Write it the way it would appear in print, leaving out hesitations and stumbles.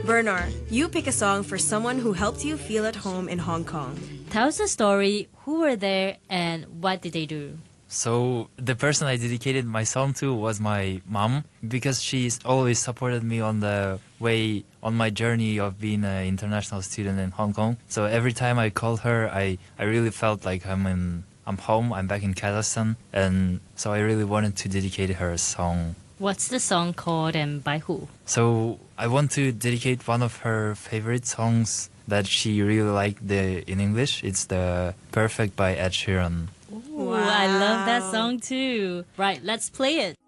Bernard, you pick a song for someone who helped you feel at home in Hong Kong. Tell us the story, who were there, and what did they do? So the person I dedicated my song to was my mom, because she's always supported me on my journey of being an international student in Hong Kong. So every time I called her, I really felt like I'm home, I'm back in Kazakhstan, and so I really wanted to dedicate her a song. What's the song called and by who? So I want to dedicate one of her favorite songs that she really liked in English. It's the Perfect by Ed Sheeran. Ooh, I love that song too. Right, let's play it.